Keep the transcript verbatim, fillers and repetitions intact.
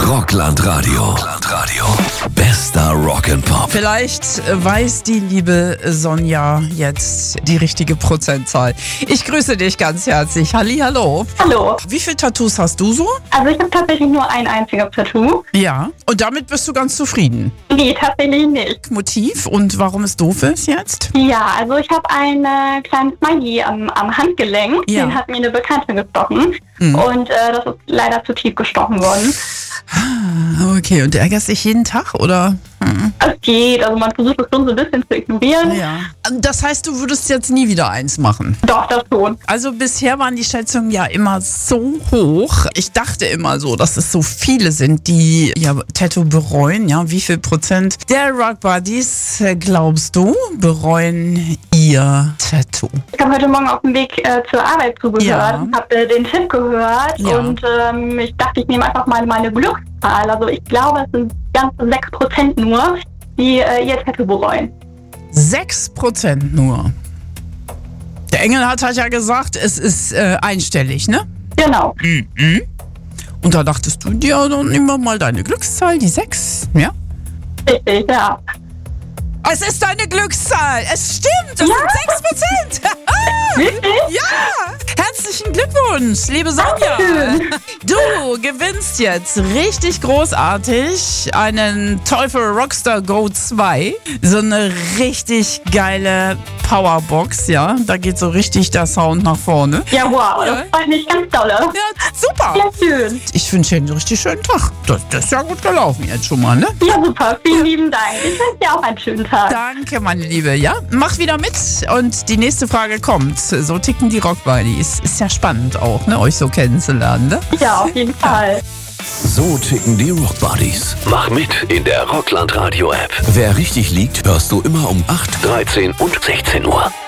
Rockland Radio. Rockland Radio. Bester Rock and Pop. Vielleicht weiß die liebe Sonja jetzt die richtige Prozentzahl. Ich grüße dich ganz herzlich. Hallihallo. Hallo. Wie viele Tattoos hast du so? Also ich habe tatsächlich nur ein einziges Tattoo. Ja. Und damit bist du ganz zufrieden? Nee, tatsächlich nicht. Motiv und warum es doof ist jetzt? Ja, also ich habe ein äh, kleines Smiley am, am Handgelenk. Ja. Den hat mir eine Bekannte gestochen. Mhm. Und äh, das ist leider zu tief gestochen worden. Okay, und du ärgerst dich jeden Tag, oder? Mhm. Es geht, also man versucht es schon so ein bisschen zu ignorieren. Ja. Das heißt, du würdest jetzt nie wieder eins machen? Doch, das schon. Also bisher waren die Schätzungen ja immer so hoch. Ich dachte immer so, dass es so viele sind, die ja Tattoo bereuen. Ja, wie viel Prozent der Rock Buddies, äh, glaubst du, bereuen ihr Tattoo? Ich habe heute Morgen auf dem Weg äh, zur Arbeit zugehört, Ja. habe äh, den Tipp gehört Ja. und ähm, ich dachte, ich nehme einfach mal meine Glückszahl. Also ich glaube, es sind ganze sechs Prozent nur, die äh, ihr Tattoo bereuen. Sechs Prozent nur. Der Engelhardt hat ja gesagt, es ist äh, einstellig, ne? Genau. Mhm. Und da dachtest du dir, dann nehmen wir mal deine Glückszahl, die sechs, ja? Richtig, ja. Es ist deine Glückszahl. Es stimmt. Es Ja. sind sechs Prozent. Wirklich? Ja. Herzlichen Glückwunsch, liebe Sonja. Dankeschön. Du gewinnst jetzt richtig großartig einen Teufel Rockstar Go zwei. So eine richtig geile Powerbox, ja. Da geht so richtig der Sound nach vorne. Ja, wow, das freut mich ganz dolle. Ja, super. Ja, schön. Ich wünsche dir einen richtig schönen Tag. Das, das ist ja gut gelaufen jetzt schon mal, ne? Ja, super. Vielen lieben Dank. Ich wünsche dir auch einen schönen Tag. Danke, meine Liebe. Ja, mach wieder mit und die nächste Frage kommt. So ticken die Rock Buddies. Ist ja spannend auch, ne, euch so kennenzulernen, ne? Ja, auf jeden Fall. So ticken die Rock Buddies. Mach mit in der Rockland Radio App. Wer richtig liegt, hörst du immer um acht, dreizehn und sechzehn Uhr.